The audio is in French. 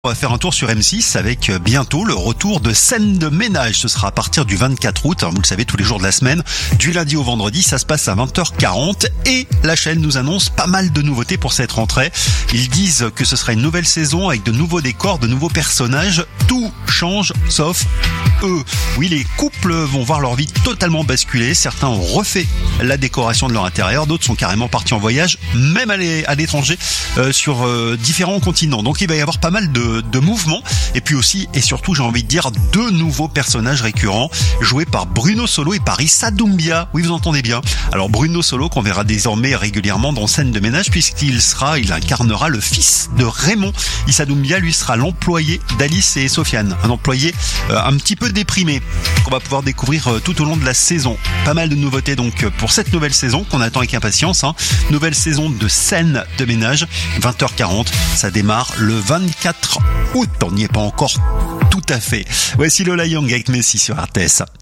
On va faire un tour sur M6 avec bientôt le retour de Scène de ménage. Ce sera à partir du 24 août, vous le savez, tous les jours de la semaine, du lundi au vendredi, ça se passe à 20h40 et la chaîne nous annonce pas mal de nouveautés pour cette rentrée. Ils disent que ce sera une nouvelle saison avec de nouveaux décors, de nouveaux personnages. Tout change sauf eux. Oui, les couples vont voir leur vie totalement basculer. Certains ont refait la décoration de leur intérieur, d'autres sont carrément partis en voyage, même à l'étranger, sur différents continents. Donc il va y avoir pas mal de mouvements et puis aussi et surtout j'ai envie de dire deux nouveaux personnages récurrents joués par Bruno Solo et par Issa Doumbia. Oui, vous entendez bien. Alors Bruno Solo qu'on verra désormais régulièrement dans Scène de ménage puisqu'il incarnera le fils de Raymond. Issa Doumbia lui sera l'employé d'Alice et Sofiane, un employé un petit peu déprimé qu'on va pouvoir découvrir tout au long de la saison. Pas mal de nouveautés donc pour cette nouvelle saison qu'on attend avec impatience. Nouvelle saison de Scène de ménage, 20h40, ça démarre le 24 août. On n'y est pas encore tout à fait. Voici Lola Young avec Messi sur RTS.